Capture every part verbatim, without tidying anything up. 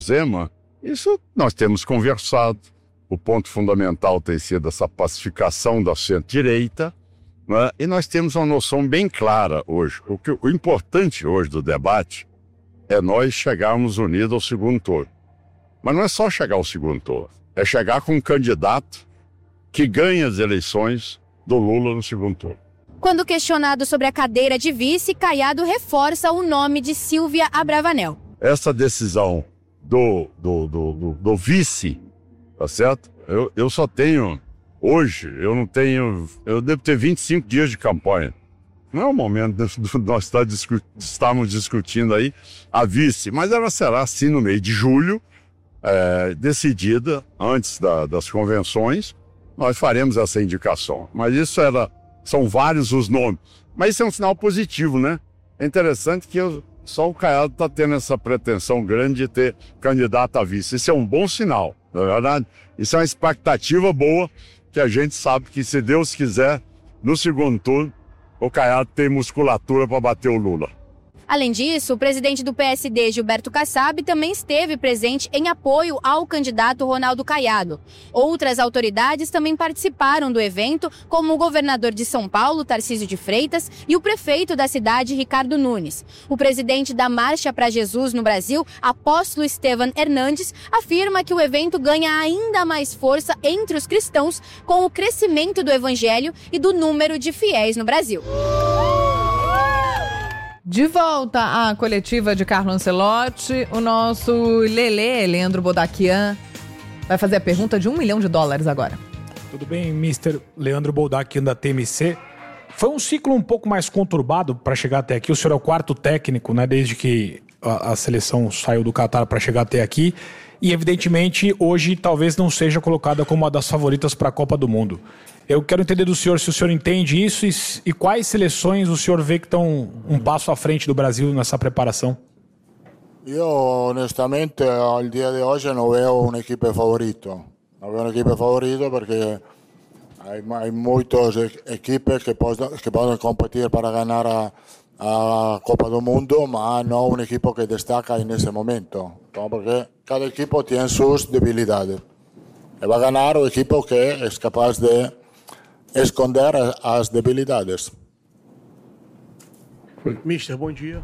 Zema, isso nós temos conversado. O ponto fundamental tem sido essa pacificação da centro-direita, né? E nós temos uma noção bem clara hoje. O, que, o importante hoje do debate é nós chegarmos unidos ao segundo turno. Mas não é só chegar ao segundo turno, é chegar com um candidato que ganha as eleições do Lula no segundo turno. Quando questionado sobre a cadeira de vice, Caiado reforça o nome de Silvia Abravanel. Essa decisão do, do, do, do, do vice, tá certo? Eu, eu só tenho, hoje, eu não tenho, eu devo ter vinte e cinco dias de campanha. Não é o momento de nós estar discu- estarmos discutindo aí a vice, mas ela será assim no mês de julho, é, decidida antes da, das convenções, nós faremos essa indicação. Mas isso era, são vários os nomes. Mas isso é um sinal positivo, né? É interessante que eu, só o Caiado está tendo essa pretensão grande de ter candidato a vice. Isso é um bom sinal, não é verdade? Isso é uma expectativa boa, que a gente sabe que, se Deus quiser, no segundo turno, o Caiado tem musculatura para bater o Lula. Além disso, o presidente do P S D, Gilberto Kassab, também esteve presente em apoio ao candidato Ronaldo Caiado. Outras autoridades também participaram do evento, como o governador de São Paulo, Tarcísio de Freitas, e o prefeito da cidade, Ricardo Nunes. O presidente da Marcha para Jesus no Brasil, Apóstolo Estevan Hernandes, afirma que o evento ganha ainda mais força entre os cristãos com o crescimento do evangelho e do número de fiéis no Brasil. De volta à coletiva de Carlo Ancelotti, o nosso Lelê, Leandro Bodaquian, vai fazer a pergunta de um milhão de dólares agora. Tudo bem, mister Leandro Bodaquian da T M C. Foi um ciclo um pouco mais conturbado para chegar até aqui. O senhor é o quarto técnico, né, desde que a, a seleção saiu do Catar para chegar até aqui. E, evidentemente, hoje talvez não seja colocada como uma das favoritas para a Copa do Mundo. Eu quero entender do senhor se o senhor entende isso e, e quais seleções o senhor vê que estão um passo à frente do Brasil nessa preparação. Eu, honestamente, al dia de hoje não vejo uma equipe favorito. Não vejo uma equipe favorito porque há muitas equipes que podem, que podem competir para ganhar a, a Copa do Mundo, mas não uma equipe que destaca nesse momento. Então, porque cada equipe tem suas debilidades. E vai ganhar o equipe que é capaz de esconder as debilidades. Mister, bom dia.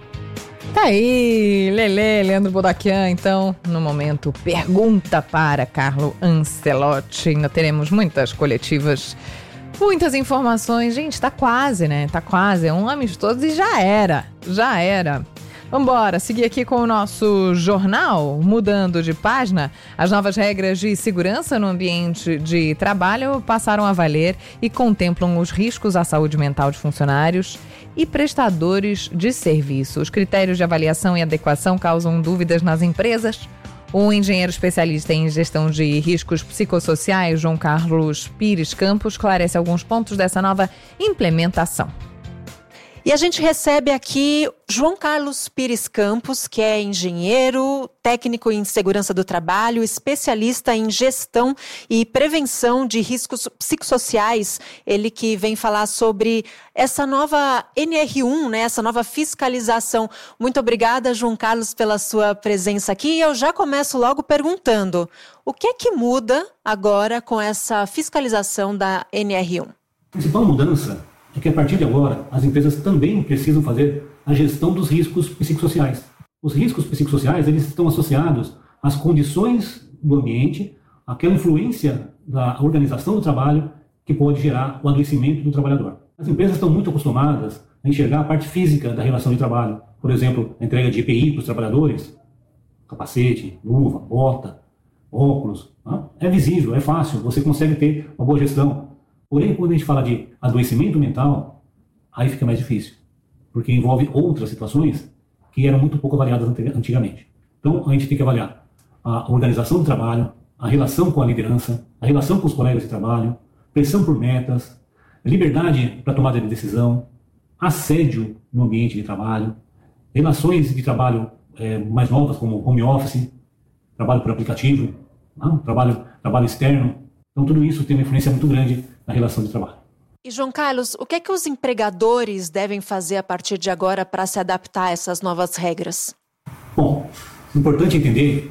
Tá aí, Lelê, Leandro Bodaquian, então, no momento, pergunta para Carlo Ancelotti. Ainda teremos muitas coletivas, muitas informações. Gente, tá quase, né? Tá quase, é um amistoso e já era, já era. Vambora, seguir aqui com o nosso jornal, mudando de página. As novas regras de segurança no ambiente de trabalho passaram a valer e contemplam os riscos à saúde mental de funcionários e prestadores de serviço. Os critérios de avaliação e adequação causam dúvidas nas empresas. O engenheiro especialista em gestão de riscos psicossociais, João Carlos Pires Campos, esclarece alguns pontos dessa nova implementação. E a gente recebe aqui João Carlos Pires Campos, que é engenheiro, técnico em segurança do trabalho, especialista em gestão e prevenção de riscos psicossociais. Ele que vem falar sobre essa nova N R um, né, essa nova fiscalização. Muito obrigada, João Carlos, pela sua presença aqui. E eu já começo logo perguntando, o que é que muda agora com essa fiscalização da N R um? A principal mudança é que, a partir de agora, as empresas também precisam fazer a gestão dos riscos psicossociais. Os riscos psicossociais, eles estão associados às condições do ambiente, àquela influência da organização do trabalho que pode gerar o adoecimento do trabalhador. As empresas estão muito acostumadas a enxergar a parte física da relação de trabalho. Por exemplo, a entrega de E P I para os trabalhadores, capacete, luva, bota, óculos. Né? É visível, é fácil, você consegue ter uma boa gestão. Porém, quando a gente fala de adoecimento mental, aí fica mais difícil, porque envolve outras situações que eram muito pouco avaliadas antigamente. Então, a gente tem que avaliar a organização do trabalho, a relação com a liderança, a relação com os colegas de trabalho, pressão por metas, liberdade para tomada de decisão, assédio no ambiente de trabalho, relações de trabalho é, mais novas, como home office, trabalho por aplicativo, não? trabalho, trabalho externo. Então, tudo isso tem uma influência muito grande na relação de trabalho. E, João Carlos, o que é que os empregadores devem fazer a partir de agora para se adaptar a essas novas regras? Bom, Importante entender